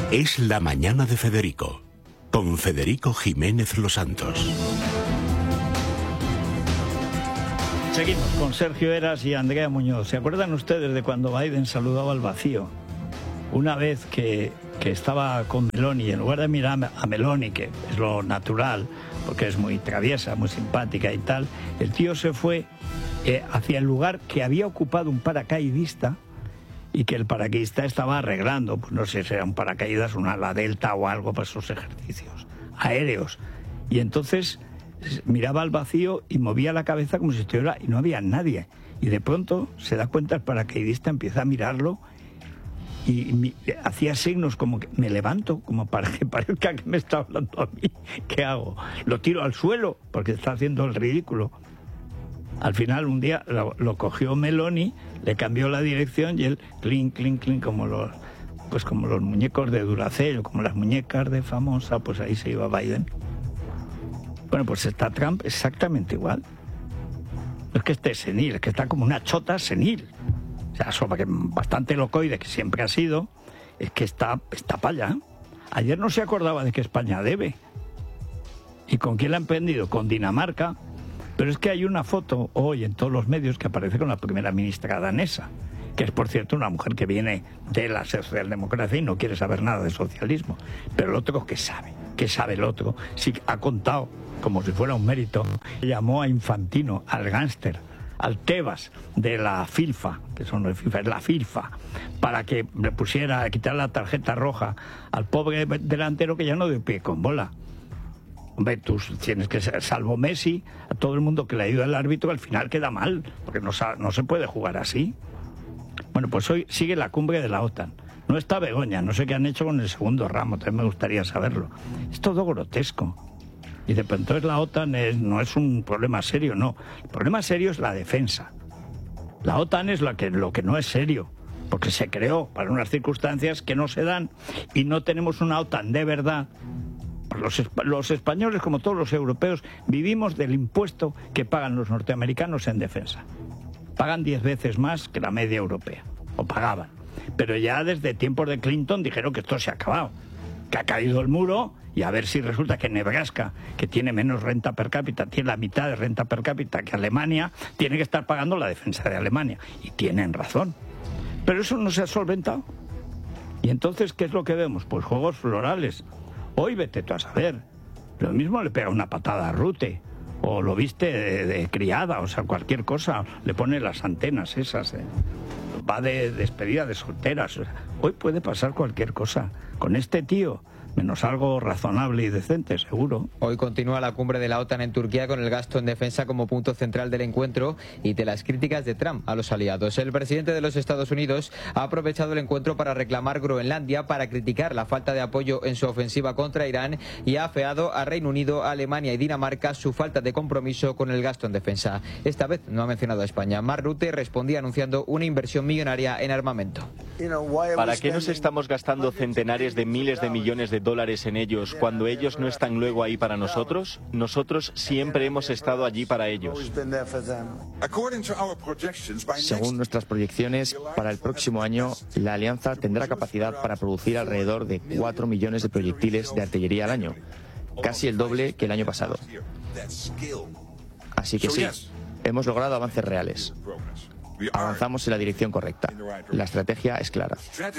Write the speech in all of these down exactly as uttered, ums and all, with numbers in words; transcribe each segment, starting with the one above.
Es la mañana de Federico, con Federico Jiménez Los Santos. Seguimos con Sergio Heras y Andrea Muñoz. ¿Se acuerdan ustedes de cuando Biden saludaba al vacío? Una vez que, que estaba con Meloni, en lugar de mirar a Meloni, que es lo natural, porque es muy traviesa, muy simpática y tal, el tío se fue eh, hacia el lugar que había ocupado un paracaidista y que el paracaidista estaba arreglando, pues no sé si era un paracaídas, una ala delta o algo para esos ejercicios aéreos. Y entonces miraba al vacío y movía la cabeza como si estuviera y no había nadie. Y de pronto se da cuenta el paracaidista, empieza a mirarlo y mi, hacía signos como que me levanto, como para que parezca que me está hablando a mí. ¿Qué hago? Lo tiro al suelo porque está haciendo el ridículo. Al final un día lo, lo cogió Meloni, le cambió la dirección y él clink, clink, clink, como los, pues como los muñecos de Duracell, como las muñecas de Famosa, pues ahí se iba Biden. Bueno, pues está Trump exactamente igual. No es que esté senil, es que está como una chota senil. O sea, sobre que bastante locoide, que siempre ha sido, es que está, está para allá. Ayer no se acordaba de que España debe. ¿Y con quién la han pendido? Con Dinamarca. Pero es que hay una foto hoy en todos los medios que aparece con la primera ministra danesa, que es, por cierto, una mujer que viene de la socialdemocracia y no quiere saber nada de socialismo. Pero el otro, ¿qué sabe? ¿Qué sabe el otro? Sí, ha contado, como si fuera un mérito, llamó a Infantino, al gánster, al Tebas de la FIFA, que son de FIFA, es la FIFA, para que le pusiera, quitar la tarjeta roja al pobre delantero que ya no dio pie con bola. Hombre, tú tienes que ser, salvo Messi, a todo el mundo que le ayuda al árbitro, al final queda mal, porque no, no se puede jugar así. Bueno, pues hoy sigue la cumbre de la OTAN. No está Begoña, no sé qué han hecho con el segundo ramo, también me gustaría saberlo. Es todo grotesco. Y de pronto la OTAN es, no es un problema serio, no. El problema serio es la defensa. La OTAN es lo que, lo que no es serio, porque se creó para unas circunstancias que no se dan y no tenemos una OTAN de verdad. Los, los españoles, como todos los europeos, vivimos del impuesto que pagan los norteamericanos en defensa. Pagan diez veces más que la media europea, o pagaban. Pero ya desde tiempos de Clinton dijeron que esto se ha acabado, que ha caído el muro, y a ver si resulta que Nebraska, que tiene menos renta per cápita, tiene la mitad de renta per cápita que Alemania, tiene que estar pagando la defensa de Alemania. Y tienen razón. Pero eso no se ha solventado. Y entonces, ¿qué es lo que vemos? Pues juegos florales. Hoy vete tú a saber. Lo mismo le pega una patada a Rute, o lo viste de, de criada, o sea, cualquier cosa. Le pone las antenas esas, eh. Va de despedida de solteras. O sea, hoy puede pasar cualquier cosa. Con este tío, menos algo razonable y decente, seguro. Hoy continúa la cumbre de la OTAN en Turquía con el gasto en defensa como punto central del encuentro y de las críticas de Trump a los aliados. El presidente de los Estados Unidos ha aprovechado el encuentro para reclamar Groenlandia, para criticar la falta de apoyo en su ofensiva contra Irán y ha afeado a Reino Unido, Alemania y Dinamarca su falta de compromiso con el gasto en defensa. Esta vez no ha mencionado a España. Mark Rutte respondía anunciando una inversión millonaria en armamento. ¿Para qué nos estamos gastando centenares de miles de millones de dólares en ellos cuando ellos no están luego ahí para nosotros? Nosotros siempre hemos estado allí para ellos. Según nuestras proyecciones, para el próximo año, la alianza tendrá capacidad para producir alrededor de cuatro millones de proyectiles de artillería al año, casi el doble que el año pasado. Así que sí, hemos logrado avances reales. Avanzamos en la dirección correcta. La estrategia es clara.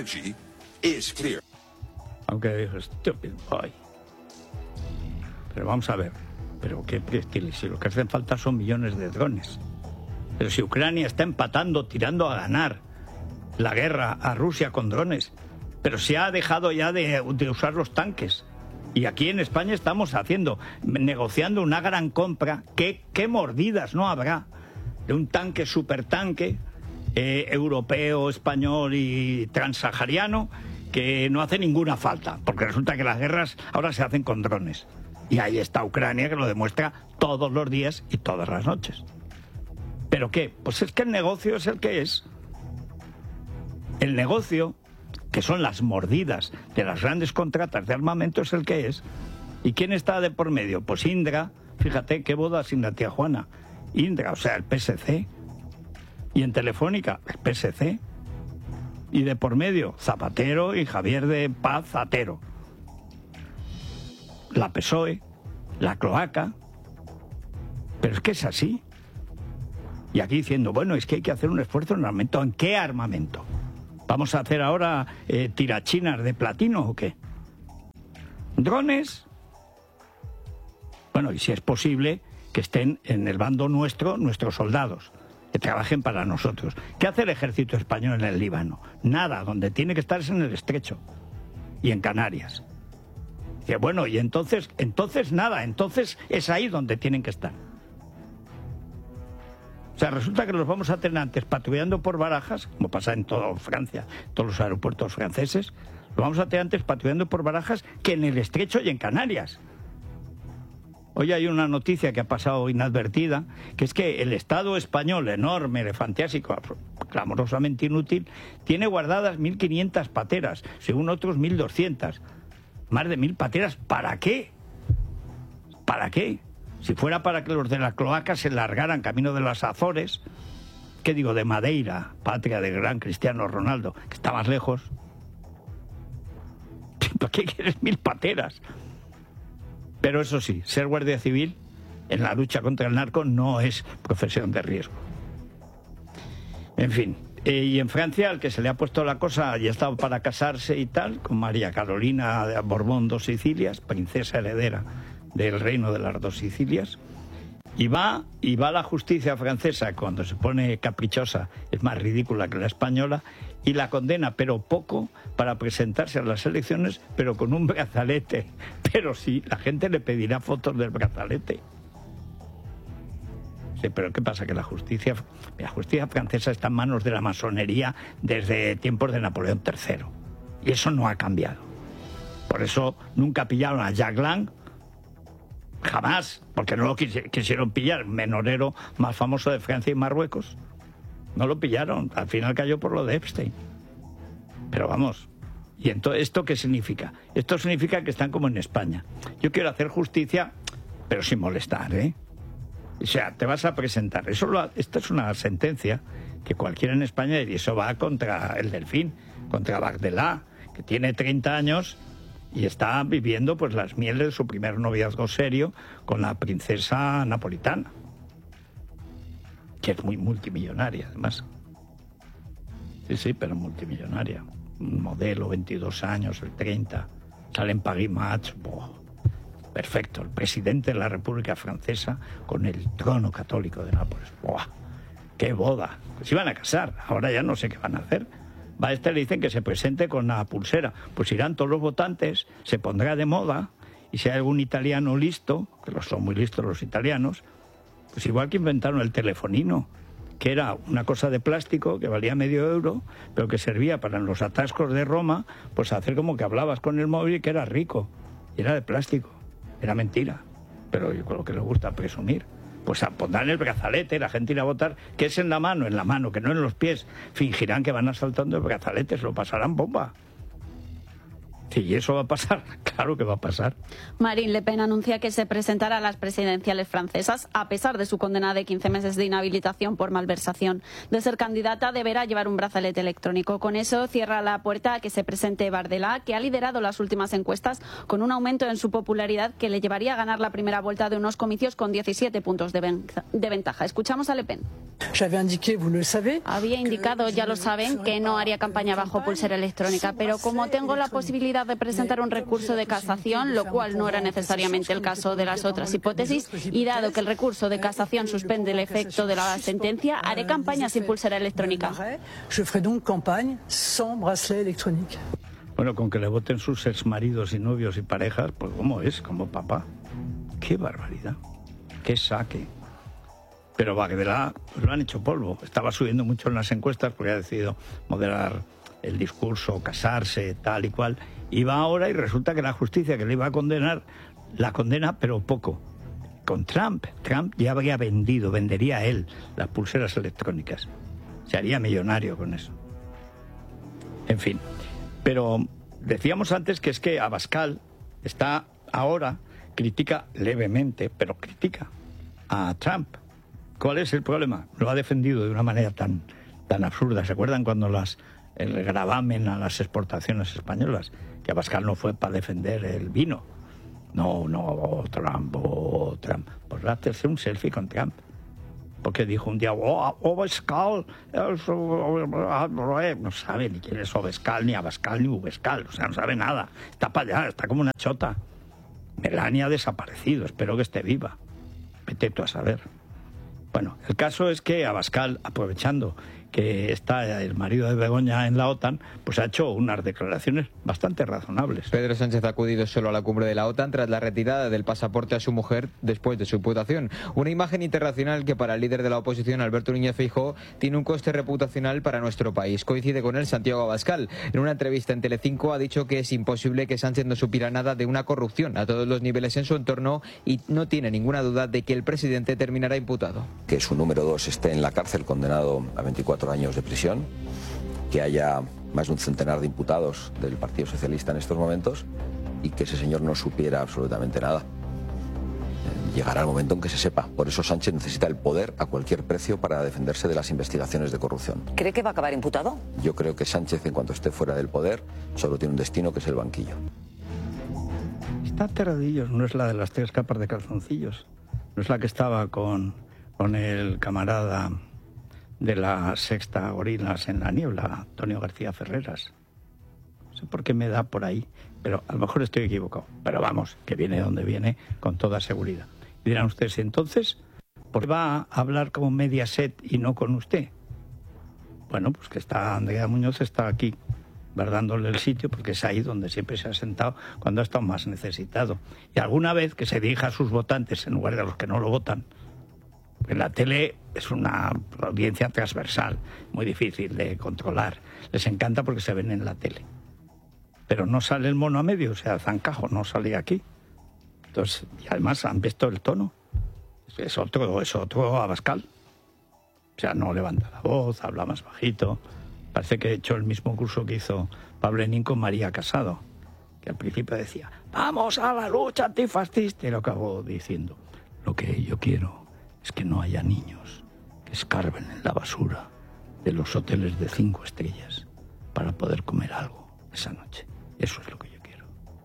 Aunque dijo, estúpido, ay. Pero vamos a ver, pero qué proyectiles, si lo que hacen falta son millones de drones. Pero si Ucrania está empatando, tirando a ganar la guerra a Rusia con drones, pero se ha dejado ya de, de usar los tanques. Y aquí en España estamos haciendo, negociando una gran compra. ¿Qué, qué mordidas no habrá de un tanque, supertanque, eh, europeo, español y transsahariano, que no hace ninguna falta? Porque resulta que las guerras ahora se hacen con drones. Y ahí está Ucrania, que lo demuestra todos los días y todas las noches. ¿Pero qué? Pues es que el negocio es el que es. El negocio, que son las mordidas de las grandes contratas de armamento, es el que es. ¿Y quién está de por medio? Pues Indra. Fíjate, qué boda sin la tía Juana. Indra, o sea, el P S C. Y en Telefónica, el P S C. Y de por medio, Zapatero y Javier de Paz Zatero. La P S O E, la cloaca. Pero es que es así. Y aquí diciendo, bueno, es que hay que hacer un esfuerzo en armamento. ¿En qué armamento? ¿Vamos a hacer ahora eh, tirachinas de platino o qué? ¿Drones? Bueno, y si es posible que estén en el bando nuestro, nuestros soldados, que trabajen para nosotros. ¿Qué hace el ejército español en el Líbano? Nada, donde tiene que estar es en el Estrecho y en Canarias. Dice, bueno, y entonces, entonces nada, entonces es ahí donde tienen que estar. O sea, resulta que los vamos a tener antes patrullando por Barajas, como pasa en toda Francia, todos los aeropuertos franceses, los vamos a tener antes patrullando por Barajas que en el Estrecho y en Canarias. Hoy hay una noticia que ha pasado inadvertida, que es que el Estado español, enorme, elefantiásico, clamorosamente inútil, tiene guardadas mil quinientas pateras, según otros mil doscientas. Más de mil pateras, ¿para qué? ¿Para qué? Si fuera para que los de la cloaca se largaran camino de las Azores, ¿qué digo? De Madeira, patria del gran Cristiano Ronaldo, que está más lejos. ¿Para qué quieres mil pateras? Pero eso sí, ser guardia civil en la lucha contra el narco no es profesión de riesgo. En fin, eh, y en Francia, al que se le ha puesto la cosa, ya estaba para casarse y tal, con María Carolina de Borbón dos Sicilias, princesa heredera del reino de las dos Sicilias, y va, y va la justicia francesa, cuando se pone caprichosa, es más ridícula que la española, y la condena, pero poco, para presentarse a las elecciones, pero con un brazalete. Pero sí, la gente le pedirá fotos del brazalete. Sí, pero ¿qué pasa? Que la justicia, la justicia francesa está en manos de la masonería desde tiempos de Napoleón tercero. Y eso no ha cambiado. Por eso nunca pillaron a Jack Lang, jamás, porque no lo quisieron pillar, menorero más famoso de Francia y Marruecos. No lo pillaron, al final cayó por lo de Epstein. Pero vamos, ¿y entonces esto qué significa? Esto significa que están como en España. Yo quiero hacer justicia, pero sin molestar, ¿eh? O sea, te vas a presentar. Eso lo, esta es una sentencia que cualquiera en España, y eso va contra el Delfín, contra Bardella, que tiene treinta años y está viviendo pues las mieles de su primer noviazgo serio con la princesa napolitana, que es muy multimillonaria, además. Sí, sí, pero multimillonaria. Un modelo, veintidós años, el treinta. Sale en Paris Match. Boh, perfecto. El presidente de la República Francesa con el trono católico de Nápoles. Boh, ¡qué boda! Pues iban a casar. Ahora ya no sé qué van a hacer. Va a este, le dicen que se presente con la pulsera. Pues irán todos los votantes, se pondrá de moda, y si hay algún italiano listo, que los son muy listos los italianos, pues igual que inventaron el telefonino, que era una cosa de plástico que valía medio euro, pero que servía para en los atascos de Roma, pues hacer como que hablabas con el móvil y que era rico. Y era de plástico. Era mentira. Pero yo creo que les gusta presumir. Pues pondrán el brazalete, la gente irá a votar, que es en la mano, en la mano, que no en los pies. Fingirán que van asaltando el brazalete, se lo pasarán bomba. Sí, ¿y eso va a pasar? Claro que va a pasar. Marine Le Pen anuncia que se presentará a las presidenciales francesas a pesar de su condena de quince meses de inhabilitación por malversación. De ser candidata deberá llevar un brazalete electrónico. Con eso cierra la puerta a que se presente Bardella, que ha liderado las últimas encuestas con un aumento en su popularidad que le llevaría a ganar la primera vuelta de unos comicios con diecisiete puntos de, ven de ventaja. Escuchamos a Le Pen. Había indicado, ya lo saben, que no haría campaña bajo pulsera electrónica, pero como tengo la posibilidad de presentar un recurso de casación, lo cual no era necesariamente el caso de las otras hipótesis, y dado que el recurso de casación suspende el efecto de la sentencia, haré campaña sin pulsera electrónica. Bueno, con que le voten sus exmaridos y novios y parejas, pues ¿cómo es? Como papá. ¡Qué barbaridad! ¡Qué saque! Pero Bardella pues lo han hecho polvo. Estaba subiendo mucho en las encuestas porque ha decidido moderar el discurso, casarse, tal y cual. Y va ahora y resulta que la justicia que le iba a condenar, la condena, pero poco. Con Trump, Trump ya habría vendido, vendería él las pulseras electrónicas. Se haría millonario con eso. En fin. Pero decíamos antes que es que Abascal está ahora, critica levemente, pero critica a Trump. ¿Cuál es el problema? Lo ha defendido de una manera tan, tan absurda. ¿Se acuerdan cuando las el gravamen a las exportaciones españolas, que Abascal no fue para defender el vino. No, no, oh, Trump, oh, Trump. Pues va a hacerse un selfie con Trump. Porque dijo un día, oh, Abascal, no sabe ni quién es Abascal, ni Abascal, ni Ubescal, o sea, no sabe nada. Está para allá, está como una chota. Melania ha desaparecido, espero que esté viva. Vete tú a saber. Bueno, el caso es que Abascal, aprovechando que está el marido de Begoña en la OTAN, pues ha hecho unas declaraciones bastante razonables. Pedro Sánchez ha acudido solo a la cumbre de la OTAN tras la retirada del pasaporte a su mujer después de su imputación. Una imagen internacional que para el líder de la oposición, Alberto Núñez Feijóo, tiene un coste reputacional para nuestro país. Coincide con él Santiago Abascal. En una entrevista en Telecinco ha dicho que es imposible que Sánchez no supiera nada de una corrupción a todos los niveles en su entorno y no tiene ninguna duda de que el presidente terminará imputado. Que su número dos esté en la cárcel condenado a veinticuatro años de prisión, que haya más de un centenar de imputados del Partido Socialista en estos momentos y que ese señor no supiera absolutamente nada. Llegará el momento en que se sepa. Por eso Sánchez necesita el poder a cualquier precio para defenderse de las investigaciones de corrupción. ¿Cree que va a acabar imputado? Yo creo que Sánchez, en cuanto esté fuera del poder, solo tiene un destino, que es el banquillo. Está Terradillos, no es la de las tres capas de calzoncillos, no es la que estaba con, con el camarada de la Sexta Gorilas en la Niebla, Antonio García Ferreras. No sé por qué me da por ahí, pero a lo mejor estoy equivocado. Pero vamos, que viene donde viene con toda seguridad. Y dirán ustedes, entonces, ¿por qué va a hablar como Mediaset y no con usted? Bueno, pues que está Andrea Muñoz está aquí, guardándole el sitio, porque es ahí donde siempre se ha sentado cuando ha estado más necesitado. Y alguna vez que se dirija a sus votantes en lugar de a los que no lo votan. En la tele es una audiencia transversal, muy difícil de controlar. Les encanta porque se ven en la tele. Pero no sale el mono a medio, o sea, Zancajo no sale aquí. Entonces, y además han visto el tono. Es otro, es otro Abascal. O sea, no levanta la voz, habla más bajito. Parece que he hecho el mismo curso que hizo Pablo Enín con María Casado, que al principio decía, vamos a la lucha antifascista, y lo acabó diciendo, lo que yo quiero es que no haya niños que escarben en la basura de los hoteles de cinco estrellas para poder comer algo esa noche. Eso es lo que yo quiero.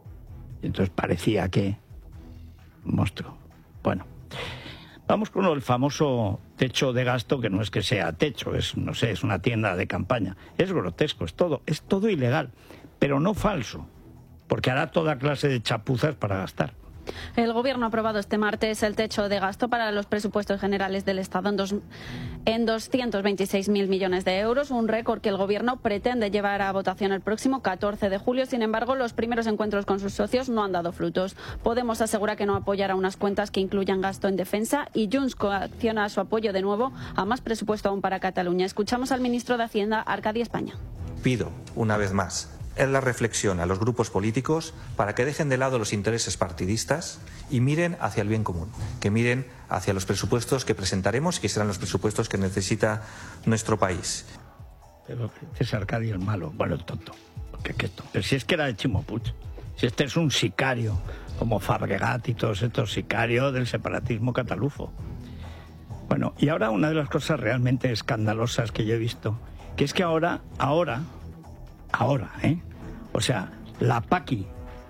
Y entonces parecía que... monstruo. Bueno, vamos con el famoso techo de gasto, que no es que sea techo, es, no sé, es una tienda de campaña. Es grotesco, es todo, es todo ilegal, pero no falso, porque hará toda clase de chapuzas para gastar. El Gobierno ha aprobado este martes el techo de gasto para los presupuestos generales del Estado en, dos, en doscientos veintiséis mil millones de euros, un récord que el Gobierno pretende llevar a votación el próximo catorce de julio. Sin embargo, los primeros encuentros con sus socios no han dado frutos. Podemos asegura que no apoyará unas cuentas que incluyan gasto en defensa y Junts coacciona su apoyo de nuevo a más presupuesto aún para Cataluña. Escuchamos al ministro de Hacienda, Arcadi España. Pido, una vez más, es la reflexión a los grupos políticos para que dejen de lado los intereses partidistas y miren hacia el bien común, que miren hacia los presupuestos que presentaremos y que serán los presupuestos que necesita nuestro país. Pero es Arcadio el malo, bueno, el tonto, porque qué tonto. Pero si es que era de Chimo Puig, si este es un sicario, como Fabregat y todos estos sicarios del separatismo catalufo. Bueno, y ahora una de las cosas realmente escandalosas que yo he visto, que es que ahora, ahora... Ahora, ¿eh? O sea, la Paqui,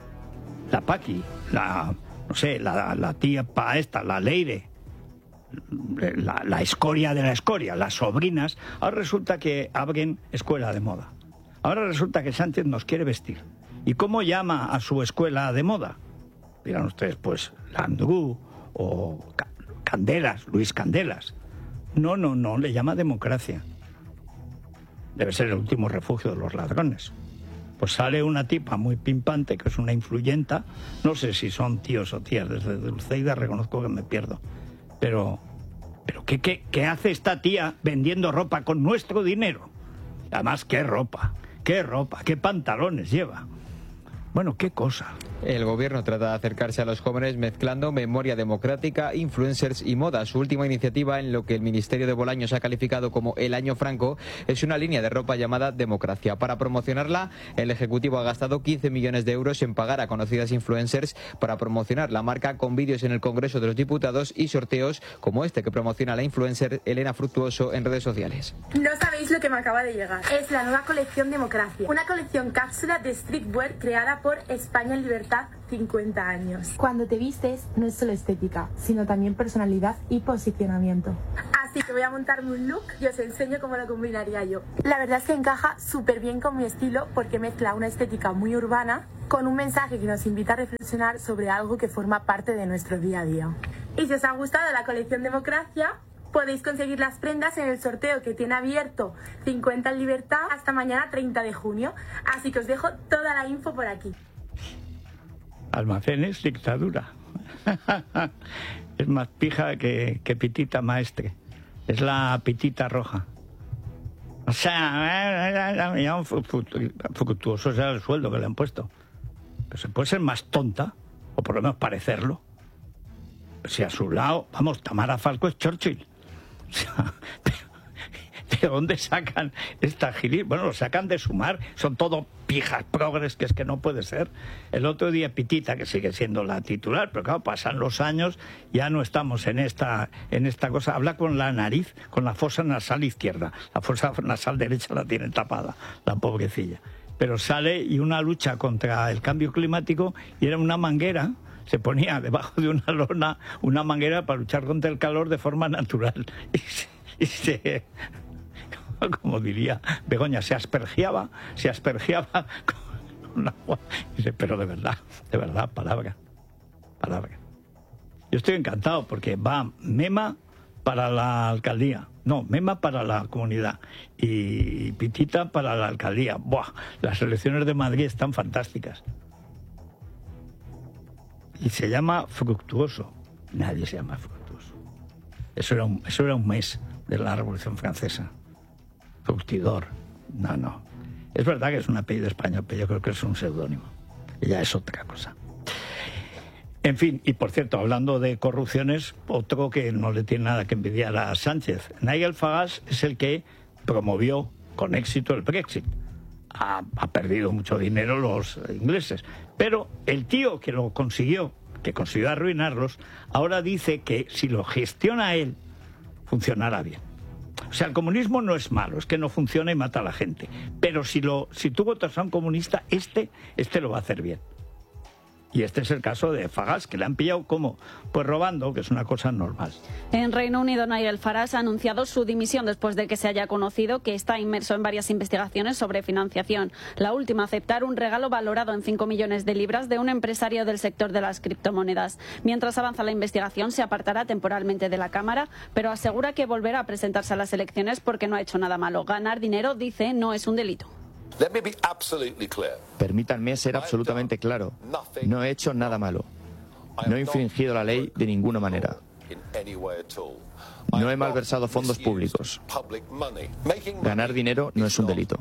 la Paqui, la, no sé, la, la tía pa esta, la Leire, la, la escoria de la escoria, las sobrinas, ahora resulta que abren escuela de moda. Ahora resulta que Sánchez nos quiere vestir. ¿Y cómo llama a su escuela de moda? Dirán ustedes, pues, Landru o Candelas, Luis Candelas. No, no, no, le llama democracia. Debe ser el último refugio de los ladrones. Pues sale una tipa muy pimpante, que es una influyenta. No sé si son tíos o tías. Desde Dulceida reconozco que me pierdo. Pero, pero ¿qué, qué, qué hace esta tía vendiendo ropa con nuestro dinero? Además, ¿qué ropa? ¿Qué ropa? ¿Qué pantalones lleva? Bueno, qué cosa. El gobierno trata de acercarse a los jóvenes mezclando memoria democrática, influencers y moda. Su última iniciativa, en lo que el Ministerio de Bolaños ha calificado como el Año Franco, es una línea de ropa llamada Democracia. Para promocionarla, el Ejecutivo ha gastado quince millones de euros en pagar a conocidas influencers para promocionar la marca con vídeos en el Congreso de los Diputados y sorteos como este que promociona la influencer Elena Fructuoso en redes sociales. No sabéis lo que me acaba de llegar. Es la nueva colección Democracia, una colección cápsula de streetwear creada por España en Libertad cincuenta años. Cuando te vistes no es solo estética, sino también personalidad y posicionamiento. Así que voy a montarme un look y os enseño cómo lo combinaría yo. La verdad es que encaja súper bien con mi estilo porque mezcla una estética muy urbana con un mensaje que nos invita a reflexionar sobre algo que forma parte de nuestro día a día. Y si os ha gustado la colección Democracia, podéis conseguir las prendas en el sorteo que tiene abierto cincuenta en Libertad hasta mañana treinta de junio. Así que os dejo toda la info por aquí. Almacenes, dictadura. Es más pija que, que pitita maestre. Es la pitita roja. O sea, ya un fructuoso sea el sueldo que le han puesto. Pero se puede ser más tonta, o por lo menos parecerlo. Si a su lado, vamos, Tamara Falco es Churchill. O sea, ¿de dónde sacan esta gilí? Bueno, lo sacan de Sumar, son todo pijas progres, que es que no puede ser. El otro día Pitita, que sigue siendo la titular, pero claro, pasan los años, ya no estamos en esta, en esta cosa. Habla con la nariz, con la fosa nasal izquierda. La fosa nasal derecha la tiene tapada, la pobrecilla. Pero sale y una lucha contra el cambio climático, y era una manguera. Se ponía debajo de una lona una manguera para luchar contra el calor de forma natural. Y se, y se como diría Begoña, se aspergiaba, se aspergiaba con agua. Y dice, pero de verdad, de verdad, palabra, palabra. Yo estoy encantado porque va Mema para la alcaldía. No, Mema para la comunidad y Pitita para la alcaldía. Buah, las elecciones de Madrid están fantásticas. Y se llama Fructuoso. Nadie se llama Fructuoso. Eso era un, eso era un mes de la Revolución Francesa. Fructidor. No, no. Es verdad que es un apellido español, pero yo creo que es un seudónimo. Ella es otra cosa. En fin, y por cierto, hablando de corrupciones, otro que no le tiene nada que envidiar a Sánchez. Nigel Farage es el que promovió con éxito el Brexit. Ha, ha perdido mucho dinero los ingleses. Pero el tío que lo consiguió, que consiguió arruinarlos, ahora dice que si lo gestiona él, funcionará bien. O sea, el comunismo no es malo, es que no funciona y mata a la gente. Pero si, lo, si tú votas a un comunista, este, este lo va a hacer bien. Y este es el caso de Farage, que le han pillado como, pues robando, que es una cosa normal. En Reino Unido, Nigel Farage ha anunciado su dimisión después de que se haya conocido que está inmerso en varias investigaciones sobre financiación. La última, aceptar un regalo valorado en cinco millones de libras de un empresario del sector de las criptomonedas. Mientras avanza la investigación, se apartará temporalmente de la Cámara, pero asegura que volverá a presentarse a las elecciones porque no ha hecho nada malo. Ganar dinero, dice, no es un delito. Permítanme ser absolutamente claro. No he hecho nada malo. No he infringido la ley de ninguna manera. No he malversado fondos públicos. Ganar dinero no es un delito.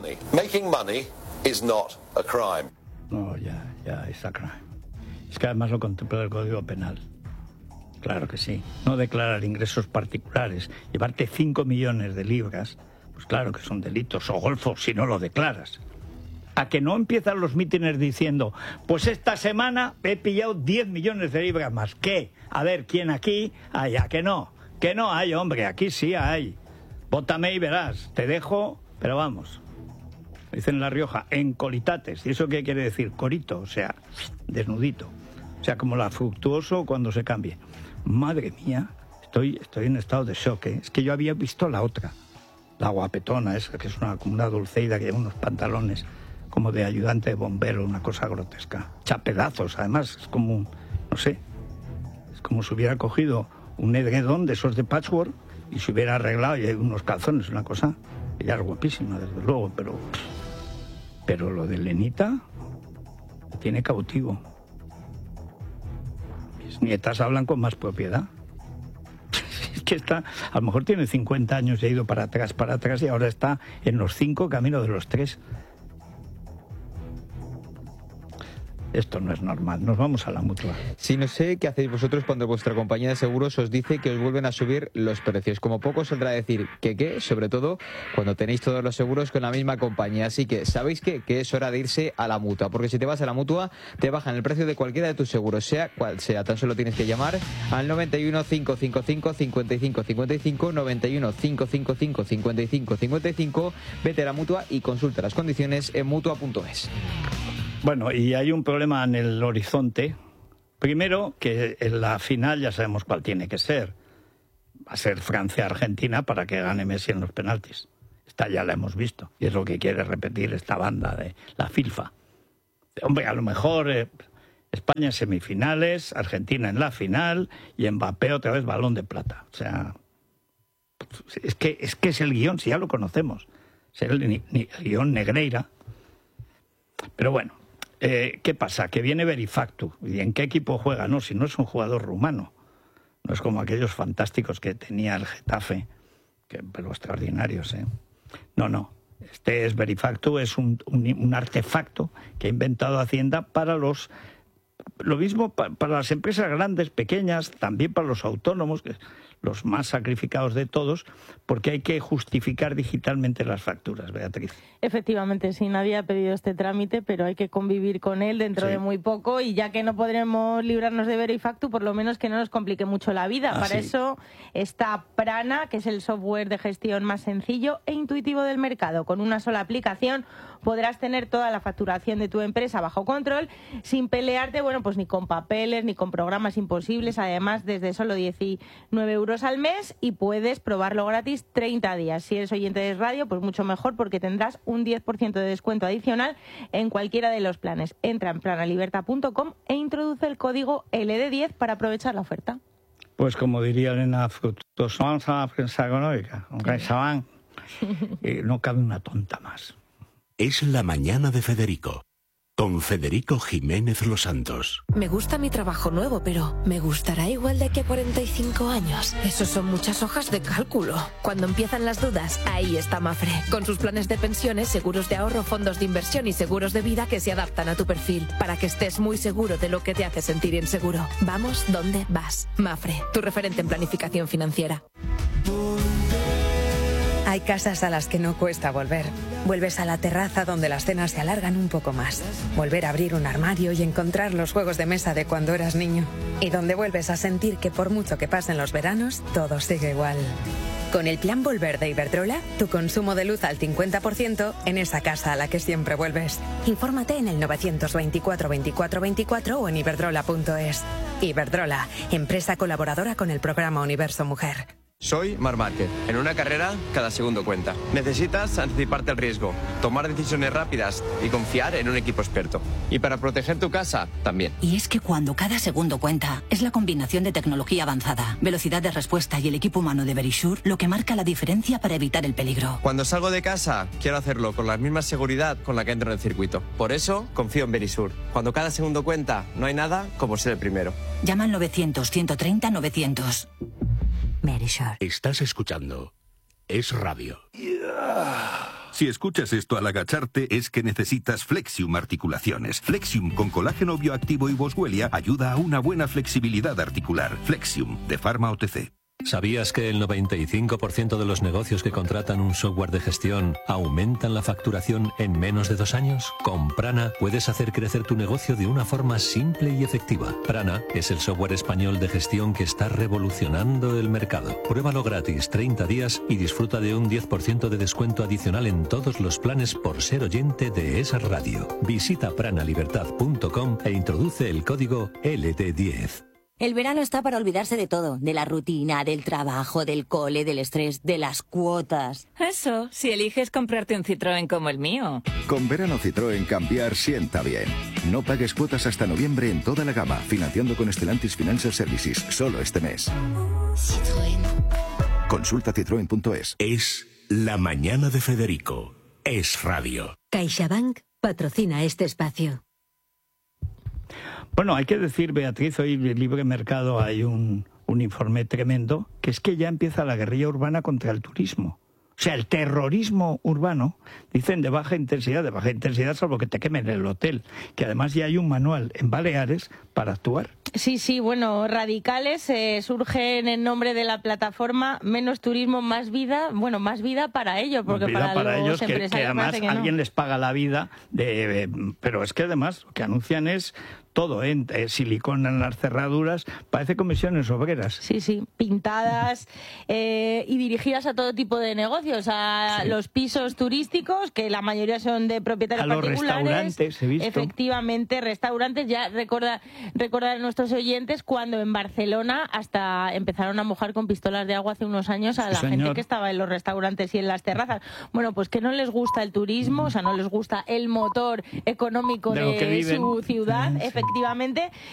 No, ya, ya, es a crime. Es que además lo contempla el Código Penal. Claro que sí. No declarar ingresos particulares, llevarte cinco millones de libras, pues claro que son delitos, o golfos si no lo declaras. A que no empiezan los mítines diciendo, pues esta semana he pillado diez millones de libras más. ¿Qué? A ver, ¿quién aquí? Allá, que no. Que no hay, hombre, aquí sí hay. Vótame y verás. Te dejo, pero vamos. Dicen en La Rioja, en colitates. ¿Y eso qué quiere decir? Corito, o sea, desnudito. O sea, como la Fructuoso cuando se cambie. Madre mía, estoy, estoy en estado de shock, ¿eh? Es que yo había visto la otra. La guapetona esa, que es una, como una dulceida que lleva unos pantalones como de ayudante de bombero, una cosa grotesca. Chapedazos, además, es como, no sé, es como si hubiera cogido un edredón de esos de patchwork y se hubiera arreglado y hay unos calzones, una cosa. Ella es guapísima, desde luego, pero, pero lo de Lenita me tiene cautivo. Mis nietas hablan con más propiedad. Es que está, a lo mejor tiene cincuenta años y ha ido para atrás, para atrás y ahora está en los cinco, camino de los tres. esto no es normal. Nos vamos a la Mutua. Si no sé qué hacéis vosotros cuando vuestra compañía de seguros os dice que os vuelven a subir los precios. Como poco saldrá a decir que qué, sobre todo cuando tenéis todos los seguros con la misma compañía. Así que, ¿sabéis qué? Que es hora de irse a la Mutua. Porque si te vas a la Mutua, te bajan el precio de cualquiera de tus seguros, sea cual sea. Tan solo tienes que llamar al noventa y uno, cinco cinco cinco, cincuenta y cinco cincuenta y cinco, noventa y uno, cinco cinco cinco, cincuenta y cinco cincuenta y cinco. Vete a la Mutua y consulta las condiciones en mutua punto es. Bueno, y hay un problema en el horizonte. Primero, que en la final ya sabemos cuál tiene que ser. Va a ser Francia-Argentina para que gane Messi en los penaltis. Esta ya la hemos visto. Y es lo que quiere repetir esta banda de la FIFA. Hombre, a lo mejor eh, España en semifinales, Argentina en la final y Mbappé otra vez balón de plata. O sea, es que es, que es el guión, si ya lo conocemos. Es el, ni, ni, el guión Negreira. Pero bueno. Eh, ¿Qué pasa? Que viene Verifactu. ¿Y en qué equipo juega? No, si no es un jugador rumano. No es como aquellos fantásticos que tenía el Getafe, que, pero extraordinarios, ¿eh? No, no. Este es Verifactu, es un, un, un artefacto que ha inventado Hacienda para los... Lo mismo para, para las empresas grandes, pequeñas, también para los autónomos, que los más sacrificados de todos, porque hay que justificar digitalmente las facturas, Beatriz. Efectivamente, sí, nadie ha pedido este trámite, pero hay que convivir con él dentro sí. de muy poco, y ya que no podremos librarnos de Verifactu, por lo menos que no nos complique mucho la vida. Ah, Para sí. eso está Prana, que es el software de gestión más sencillo e intuitivo del mercado. Con una sola aplicación podrás tener toda la facturación de tu empresa bajo control, sin pelearte, bueno, pues ni con papeles, ni con programas imposibles, además desde solo diecinueve euros al mes, y puedes probarlo gratis treinta días. Si eres oyente de radio, pues mucho mejor, porque tendrás un diez por ciento de descuento adicional en cualquiera de los planes. Entra en planalibertad punto com e introduce el código L D diez para aprovechar la oferta. Pues como diría Elena Fructuoso, vamos a la prensa económica. No cabe una tonta más. Es la mañana de Federico, con Federico Jiménez Los Santos. Me gusta mi trabajo nuevo, pero ¿me gustará igual de aquí a cuarenta y cinco años? Eso son muchas hojas de cálculo. Cuando empiezan las dudas, ahí está Mafre, con sus planes de pensiones, seguros de ahorro, fondos de inversión y seguros de vida que se adaptan a tu perfil, para que estés muy seguro de lo que te hace sentir inseguro. Vamos donde vas. Mafre, tu referente en planificación financiera. Hay casas a las que no cuesta volver. Vuelves a la terraza donde las cenas se alargan un poco más. Volver a abrir un armario y encontrar los juegos de mesa de cuando eras niño. Y donde vuelves a sentir que por mucho que pasen los veranos, todo sigue igual. Con el plan Volver de Iberdrola, tu consumo de luz al cincuenta por ciento en esa casa a la que siempre vuelves. Infórmate en el novecientos veinticuatro veinticuatro veinticuatro o en iberdrola punto es. Iberdrola, empresa colaboradora con el programa Universo Mujer. Soy Marc Márquez. En una carrera, cada segundo cuenta. Necesitas anticiparte al riesgo, tomar decisiones rápidas y confiar en un equipo experto. Y para proteger tu casa, también. Y es que cuando cada segundo cuenta, es la combinación de tecnología avanzada, velocidad de respuesta y el equipo humano de Verisure lo que marca la diferencia para evitar el peligro. Cuando salgo de casa, quiero hacerlo con la misma seguridad con la que entro en el circuito. Por eso, confío en Verisure. Cuando cada segundo cuenta, no hay nada como ser el primero. Llama al novecientos, ciento treinta, novecientos. Verisure. Estás escuchando Es Radio. Si escuchas esto al agacharte, es que necesitas Flexium Articulaciones. Flexium con colágeno bioactivo y boswellia ayuda a una buena flexibilidad articular. Flexium, de Pharma O T C. ¿Sabías que el noventa y cinco por ciento de los negocios que contratan un software de gestión aumentan la facturación en menos de dos años? Con Prana puedes hacer crecer tu negocio de una forma simple y efectiva. Prana es el software español de gestión que está revolucionando el mercado. Pruébalo gratis treinta días y disfruta de un diez por ciento de descuento adicional en todos los planes por ser oyente de esa radio. Visita pranalibertad punto com e introduce el código L D diez. El verano está para olvidarse de todo, de la rutina, del trabajo, del cole, del estrés, de las cuotas. Eso, si eliges comprarte un Citroën como el mío. Con verano Citroën cambiar sienta bien. No pagues cuotas hasta noviembre en toda la gama, financiando con Stellantis Financial Services, solo este mes. Citroën. Consulta citroen punto es. Es la mañana de Federico. Es Radio. CaixaBank patrocina este espacio. Bueno, hay que decir, Beatriz, hoy en el Libre Mercado hay un, un informe tremendo, que es que ya empieza la guerrilla urbana contra el turismo. O sea, el terrorismo urbano, dicen de baja intensidad, de baja intensidad salvo que te quemen el hotel, que además ya hay un manual en Baleares para actuar. Sí, sí, bueno, radicales eh, surgen en nombre de la plataforma Menos Turismo, Más Vida, bueno, más vida para ellos, porque vida para, para los ellos que, empresarios que además parece que no. alguien les paga la vida, de, pero es que además lo que anuncian es todo, ¿eh? Eh, silicona en las cerraduras, parece comisiones obreras. Sí, sí, pintadas eh, y dirigidas a todo tipo de negocios, a sí. los pisos turísticos, que la mayoría son de propietarios a los particulares. Restaurantes, he visto. Efectivamente, restaurantes, ya recuerda, recordar a nuestros oyentes cuando en Barcelona hasta empezaron a mojar con pistolas de agua hace unos años a la sí, gente que estaba en los restaurantes y en las terrazas. Bueno, pues que no les gusta el turismo, mm. o sea, no les gusta el motor económico de, de su ciudad, sí. efectivamente,